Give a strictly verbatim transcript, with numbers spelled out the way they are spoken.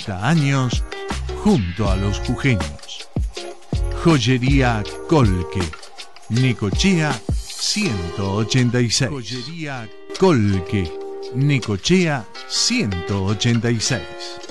treinta años junto a los jujeños. Joyería Colque, Necochea ciento ochenta y seis. Joyería Colque, Necochea ciento ochenta y seis.